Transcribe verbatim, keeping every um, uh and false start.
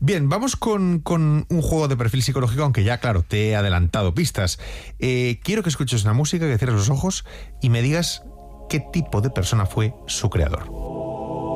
Bien, vamos con, con un juego de perfil psicológico, aunque ya, claro, te he adelantado pistas. Eh, quiero que escuches una música, que cierres los ojos y me digas qué tipo de persona fue su creador.